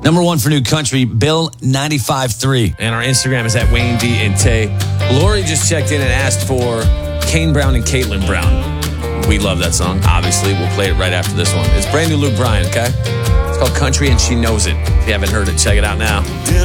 Number one for new country, Bill 95.3. And our Instagram is at Wayne D and Tay. Lori just checked in and asked for Kane Brown and Caitlin Brown. We love that song. Obviously, we'll play it right after this one. It's brand new Luke Bryan, okay? It's called Country and She Knows It. If you haven't heard it, check it out now.